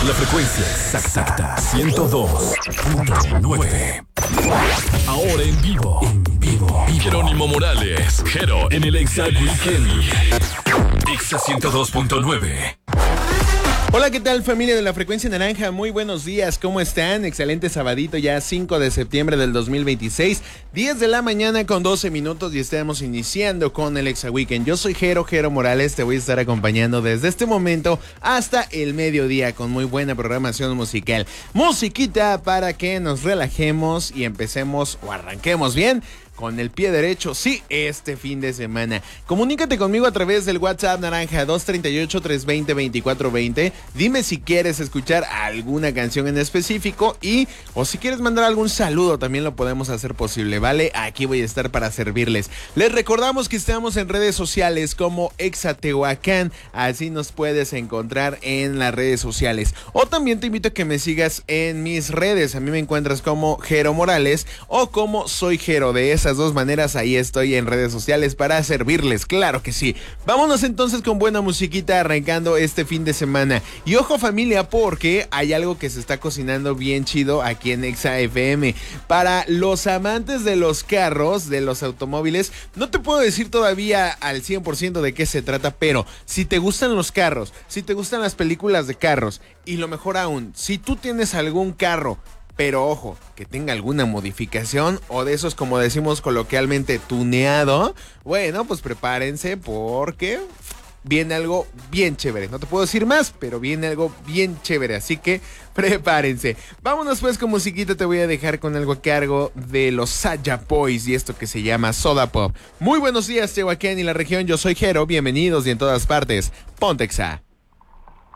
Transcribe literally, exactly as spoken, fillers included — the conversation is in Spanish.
La frecuencia exacta, ciento dos punto nueve. Ahora en vivo, en vivo, Jerónimo Morales, Jero en el Exa Weekend. Exa ciento dos punto nueve. Hola, ¿qué tal, familia de la Frecuencia Naranja? Muy buenos días, ¿cómo están? Excelente sabadito, ya cinco de septiembre del dos mil veintiséis, diez de la mañana con doce minutos y estamos iniciando con el Exa Weekend. Yo soy Jero, Jero Morales, te voy a estar acompañando desde este momento hasta el mediodía con muy buena programación musical. Musiquita para que nos relajemos y empecemos o arranquemos bien con el pie derecho, sí, este fin de semana. Comunícate conmigo a través del WhatsApp naranja dos tres ocho, tres dos cero, dos cuatro dos cero. Dime si quieres escuchar alguna canción en específico y o si quieres mandar algún saludo, también lo podemos hacer posible, ¿vale? Aquí voy a estar para servirles. Les recordamos que estamos en redes sociales como Exatehuacán, así nos puedes encontrar en las redes sociales. O también te invito a que me sigas en mis redes, a mí me encuentras como Jero Morales o como Soy Jero. De esas dos maneras ahí estoy en redes sociales para servirles, claro que sí. Vámonos entonces con buena musiquita arrancando este fin de semana. Y ojo, familia, porque hay algo que se está cocinando bien chido aquí en Exa F M. Para los amantes de los carros, de los automóviles, no te puedo decir todavía al cien por ciento de qué se trata, pero si te gustan los carros, si te gustan las películas de carros y lo mejor aún, si tú tienes algún carro, pero ojo, que tenga alguna modificación o de esos, como decimos coloquialmente, tuneado, bueno, pues prepárense porque viene algo bien chévere. No te puedo decir más, pero viene algo bien chévere, así que prepárense. Vámonos pues con musiquita, te voy a dejar con algo a cargo de los Saja Boys y esto que se llama Soda Pop. Muy buenos días, Tehuacán y la región, yo soy Jero, bienvenidos y en todas partes, ponte Exa.